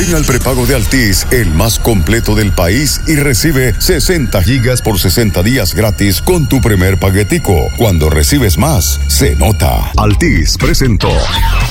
Ven al prepago de Altis, el más completo del país, y recibe 60 gigas por 60 días gratis con tu primer paquetico. Cuando recibes más, se nota. Altis presentó